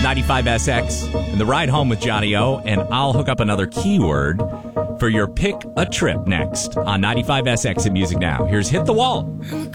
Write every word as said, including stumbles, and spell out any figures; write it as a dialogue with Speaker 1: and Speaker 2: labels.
Speaker 1: ninety-five S X and the ride home with Johnny O, and I'll hook up another keyword for your pick a trip next on ninety-five S X and Music Now. Here's Hit the Wall.